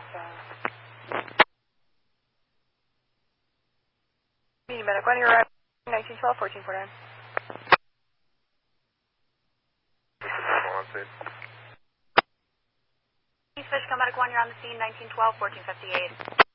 Medium Medic 1, you're right. 1912, 1449. East Fishkill Medic 1, you're on the scene, 1912, 1458.